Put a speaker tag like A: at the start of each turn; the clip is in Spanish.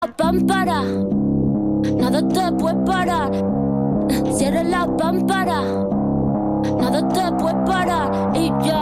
A: Pámpara, nada te puede parar. Cierra la pámpara, nada te puede parar. Y ya.